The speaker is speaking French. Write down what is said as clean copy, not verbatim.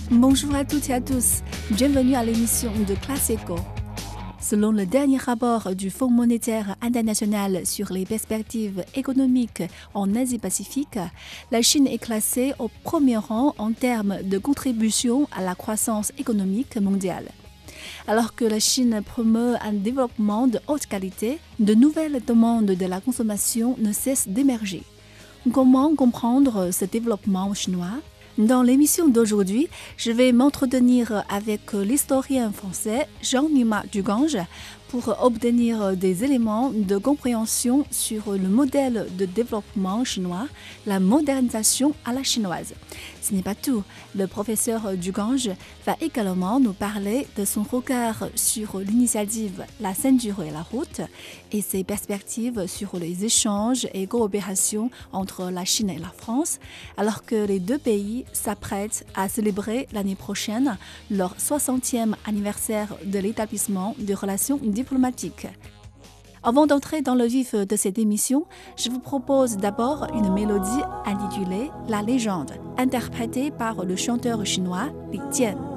Bonjour à toutes et à tous, bienvenue à l'émission de Classe Éco. Selon le dernier rapport du Fonds monétaire international sur les perspectives économiques en Asie-Pacifique, la Chine est classée au premier rang en termes de contribution à la croissance économique mondiale. Alors que la Chine promeut un développement de haute qualité, de nouvelles demandes de la consommation ne cessent d'émerger. Comment comprendre ce développement chinois ? Dans l'émission d'aujourd'hui, je vais m'entretenir avec l'historien français Jean-Nima Dugange pour obtenir des éléments de compréhension sur le modèle de développement chinois, la modernisation à la chinoise. Ce n'est pas tout. Le professeur Dugange va également nous parler de son regard sur l'initiative La ceinture et la route et ses perspectives sur les échanges et coopérations entre la Chine et la France, alors que les deux pays s'apprêtent à célébrer l'année prochaine leur 60e anniversaire de l'établissement des relations diplomatiques. Avant d'entrer dans le vif de cette émission, je vous propose d'abord une mélodie intitulée La légende, interprétée par le chanteur chinois Li Jian.